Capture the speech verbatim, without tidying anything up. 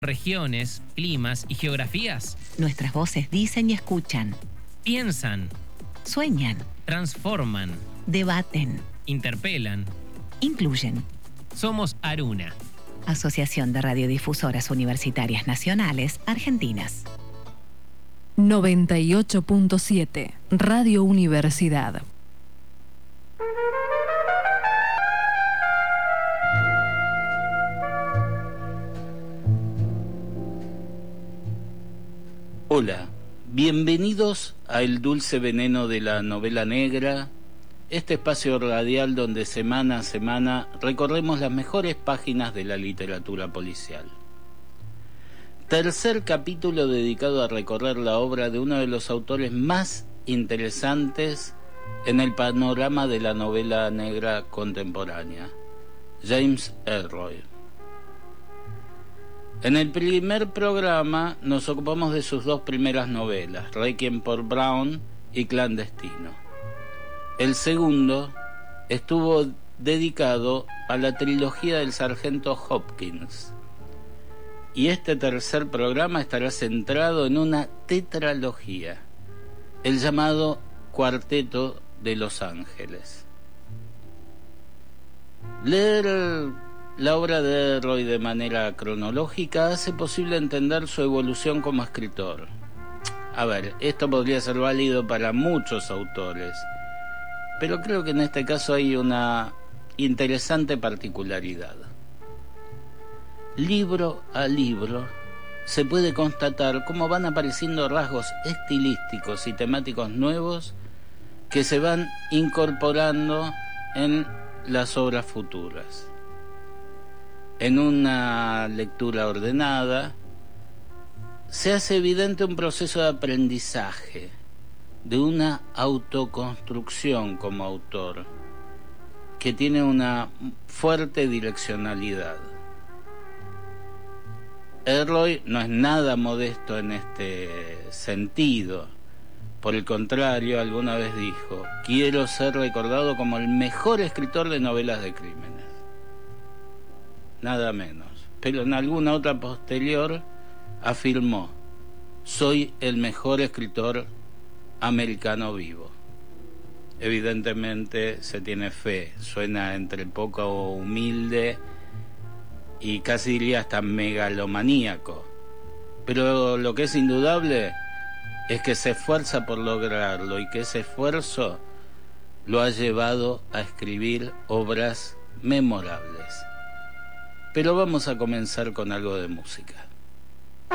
regiones, climas y geografías. Nuestras voces dicen y escuchan. Piensan, Sueñan. transforman, Debaten. interpelan. Incluyen. Somos Aruna. Asociación de Radiodifusoras Universitarias Nacionales Argentinas. noventa y ocho punto siete Radio Universidad. Hola, bienvenidos a El Dulce Veneno de la Novela Negra, este espacio radial donde semana a semana recorremos las mejores páginas de la literatura policial. Tercer capítulo dedicado a recorrer la obra de uno de los autores más interesantes en el panorama de la novela negra contemporánea, James Ellroy. En el primer programa nos ocupamos de sus dos primeras novelas, Requiem por Brown y Clandestino. El segundo estuvo dedicado a la trilogía del sargento Hopkins. Y este tercer programa estará centrado en una tetralogía, el llamado Cuarteto de Los Ángeles. Leer la obra de Ellroy de manera cronológica hace posible entender su evolución como escritor. A ver, esto podría ser válido para muchos autores, pero creo que en este caso hay una interesante particularidad. Libro a libro se puede constatar cómo van apareciendo rasgos estilísticos y temáticos nuevos que se van incorporando en las obras futuras. En una lectura ordenada se hace evidente un proceso de aprendizaje, de una autoconstrucción como autor, que tiene una fuerte direccionalidad. Ellroy no es nada modesto en este sentido. Por el contrario, alguna vez dijo: quiero ser recordado como el mejor escritor de novelas de crímenes. Nada menos. Pero en alguna otra posterior afirmó: soy el mejor escritor americano vivo. Evidentemente se tiene fe, suena entre poco humilde y casi diría hasta megalomaníaco. Pero lo que es indudable es que se esfuerza por lograrlo y que ese esfuerzo lo ha llevado a escribir obras memorables. Pero vamos a comenzar con algo de música.